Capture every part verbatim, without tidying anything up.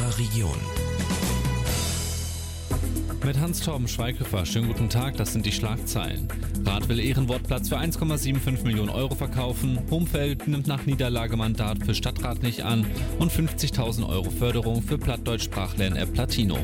Ihrer Region. Mit Hans-Torben Schweighöfer, schönen guten Tag, das sind die Schlagzeilen. Rath will Ehrenwortplatz für eins Komma fünfundsiebzig Millionen Euro verkaufen, Homfeld nimmt nach Niederlage Mandat für Stadtrat nicht an und fünfzigtausend Euro Förderung für Plattdeutsch-Sprachlern-App Platino.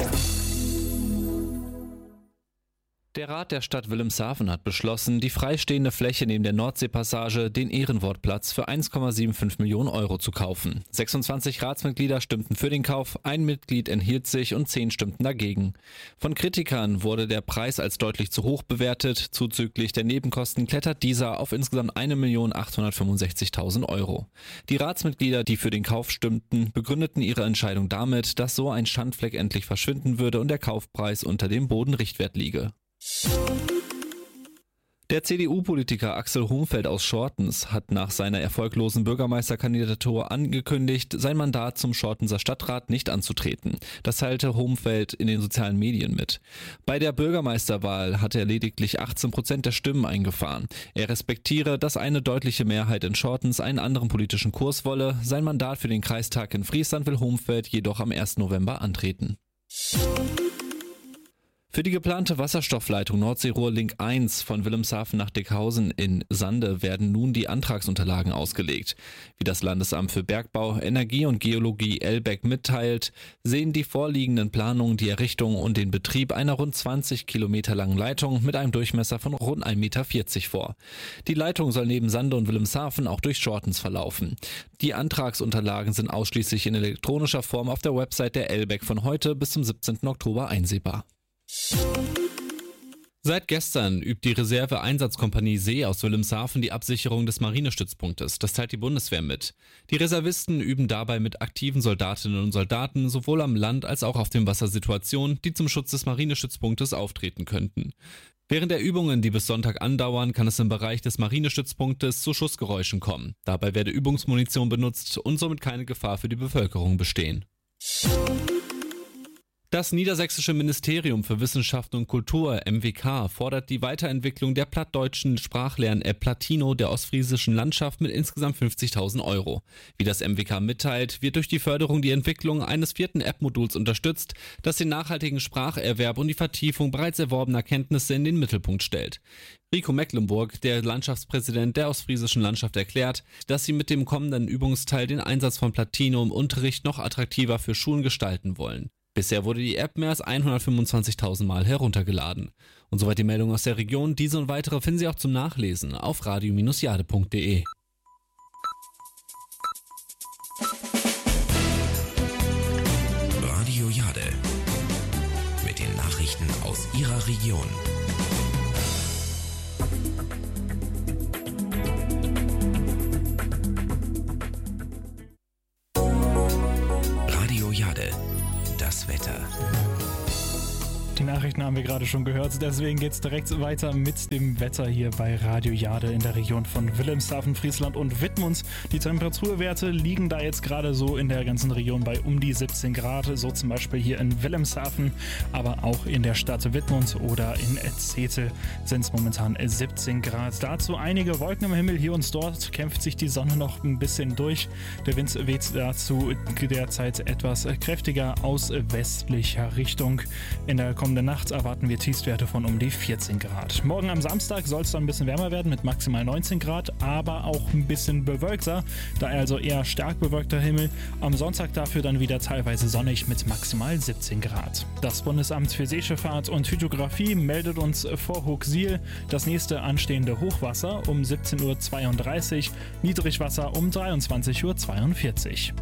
Der Rat der Stadt Wilhelmshaven hat beschlossen, die freistehende Fläche neben der Nordseepassage, den Ehrenwortplatz, für eins Komma fünfundsiebzig Millionen Euro zu kaufen. sechsundzwanzig Ratsmitglieder stimmten für den Kauf, ein Mitglied enthielt sich und zehn stimmten dagegen. Von Kritikern wurde der Preis als deutlich zu hoch bewertet. Zuzüglich der Nebenkosten klettert dieser auf insgesamt eine Million achthundertfünfundsechzigtausend Euro. Die Ratsmitglieder, die für den Kauf stimmten, begründeten ihre Entscheidung damit, dass so ein Schandfleck endlich verschwinden würde und der Kaufpreis unter dem Bodenrichtwert liege. Der C D U-Politiker Axel Homfeld aus Schortens hat nach seiner erfolglosen Bürgermeisterkandidatur angekündigt, sein Mandat zum Schortenser Stadtrat nicht anzutreten. Das teilte Homfeld in den sozialen Medien mit. Bei der Bürgermeisterwahl hat er lediglich achtzehn Prozent der Stimmen eingefahren. Er respektiere, dass eine deutliche Mehrheit in Schortens einen anderen politischen Kurs wolle. Sein Mandat für den Kreistag in Friesland will Homfeld jedoch am ersten November antreten. Für die geplante Wasserstoffleitung Nordseerohr Link eins von Wilhelmshaven nach Dickhausen in Sande werden nun die Antragsunterlagen ausgelegt. Wie das Landesamt für Bergbau, Energie und Geologie Elbeck mitteilt, sehen die vorliegenden Planungen die Errichtung und den Betrieb einer rund zwanzig Kilometer langen Leitung mit einem Durchmesser von rund ein Meter vierzig vor. Die Leitung soll neben Sande und Wilhelmshaven auch durch Schortens verlaufen. Die Antragsunterlagen sind ausschließlich in elektronischer Form auf der Website der Elbeck von heute bis zum siebzehnten Oktober einsehbar. Seit gestern übt die Reserve-Einsatzkompanie See aus Wilhelmshaven die Absicherung des Marinestützpunktes. Das teilt die Bundeswehr mit. Die Reservisten üben dabei mit aktiven Soldatinnen und Soldaten sowohl am Land als auch auf dem Wasser Situationen, die zum Schutz des Marinestützpunktes auftreten könnten. Während der Übungen, die bis Sonntag andauern, kann es im Bereich des Marinestützpunktes zu Schussgeräuschen kommen. Dabei werde Übungsmunition benutzt und somit keine Gefahr für die Bevölkerung bestehen. Das Niedersächsische Ministerium für Wissenschaft und Kultur, M W K, fordert die Weiterentwicklung der plattdeutschen Sprachlern-App Platino der ostfriesischen Landschaft mit insgesamt fünfzigtausend Euro. Wie das M W K mitteilt, wird durch die Förderung die Entwicklung eines vierten App-Moduls unterstützt, das den nachhaltigen Spracherwerb und die Vertiefung bereits erworbener Kenntnisse in den Mittelpunkt stellt. Rico Mecklenburg, der Landschaftspräsident der ostfriesischen Landschaft, erklärt, dass sie mit dem kommenden Übungsteil den Einsatz von Platino im Unterricht noch attraktiver für Schulen gestalten wollen. Bisher wurde die App mehr als hundertfünfundzwanzigtausend Mal heruntergeladen. Und soweit die Meldung aus der Region. Diese und weitere finden Sie auch zum Nachlesen auf radio Bindestrich jade Punkt de. Radio Jade. Mit den Nachrichten aus Ihrer Region. Radio Jade. Das Wetter. Die Nachrichten haben wir gerade schon gehört, deswegen geht es direkt weiter mit dem Wetter hier bei Radio Jade in der Region von Wilhelmshaven, Friesland und Wittmund. Die Temperaturwerte liegen da jetzt gerade so in der ganzen Region bei um die siebzehn Grad, so zum Beispiel hier in Wilhelmshaven, aber auch in der Stadt Wittmund oder in Zetel sind es momentan siebzehn Grad. Dazu einige Wolken im Himmel, hier und dort kämpft sich die Sonne noch ein bisschen durch. Der Wind weht dazu derzeit etwas kräftiger aus westlicher Richtung. In der kommenden Nacht erwarten wir Tiefstwerte von um die vierzehn Grad. Morgen am Samstag soll es dann ein bisschen wärmer werden mit maximal neunzehn Grad, aber auch ein bisschen bewölkter, daher also eher stark bewölkter Himmel. Am Sonntag dafür dann wieder teilweise sonnig mit maximal siebzehn Grad. Das Bundesamt für Seeschifffahrt und Hydrographie meldet uns vor Hooksiel das nächste anstehende Hochwasser um siebzehn Uhr zweiunddreißig, Niedrigwasser um dreiundzwanzig Uhr zweiundvierzig.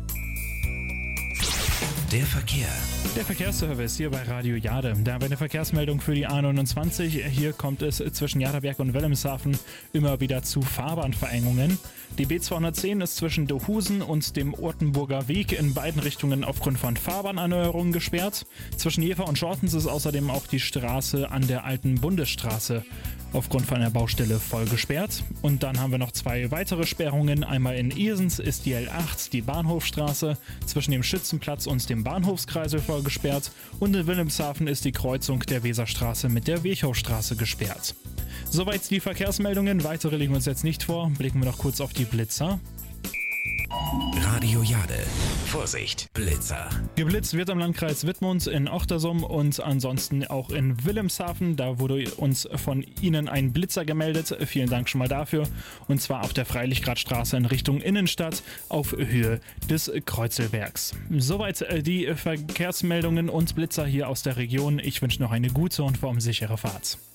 Der Verkehr. Der Verkehrsservice hier bei Radio Jade. Da haben wir eine Verkehrsmeldung für die A neunundzwanzig. Hier kommt es zwischen Jaderberg und Wilhelmshaven immer wieder zu Fahrbahnverengungen. Die B zweihundertzehn ist zwischen Dohusen und dem Ortenburger Weg in beiden Richtungen aufgrund von Fahrbahnerneuerungen gesperrt. Zwischen Jever und Schortens ist außerdem auch die Straße an der alten Bundesstraße aufgrund von einer Baustelle voll gesperrt. Und dann haben wir noch zwei weitere Sperrungen. Einmal in Irsens ist die L acht, die Bahnhofstraße, zwischen dem Schützenplatz und dem Bahnhofskreisel voll gesperrt. Und in Wilhelmshaven ist die Kreuzung der Weserstraße mit der Wechowstraße gesperrt. Soweit die Verkehrsmeldungen. Weitere legen wir uns jetzt nicht vor. Blicken wir noch kurz auf die Blitzer. Radio Jade. Vorsicht, Blitzer. Geblitzt wird im Landkreis Wittmund, in Ochtersum und ansonsten auch in Wilhelmshaven. Da wurde uns von Ihnen ein Blitzer gemeldet. Vielen Dank schon mal dafür. Und zwar auf der Freilichgradstraße in Richtung Innenstadt auf Höhe des Kreuzelbergs. Soweit die Verkehrsmeldungen und Blitzer hier aus der Region. Ich wünsche noch eine gute und formsichere Fahrt.